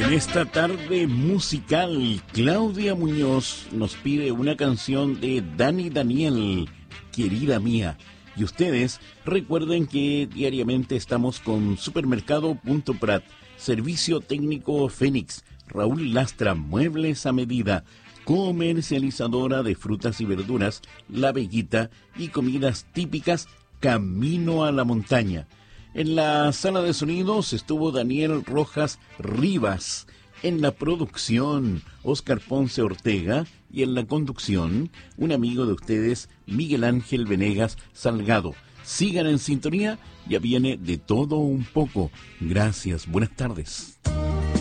En esta tarde musical, Claudia Muñoz nos pide una canción de Dani Daniel, Querida Mía. Y ustedes recuerden que diariamente estamos con Supermercado.prat, Servicio Técnico Fénix, Raúl Lastra, Muebles a Medida, comercializadora de frutas y verduras, La Veguita, y comidas típicas, Camino a la Montaña. En la sala de sonidos estuvo Daniel Rojas Rivas, en la producción Óscar Ponce Ortega y en la conducción un amigo de ustedes, Miguel Ángel Venegas Salgado. Sigan en sintonía, ya viene De Todo Un Poco. Gracias, buenas tardes.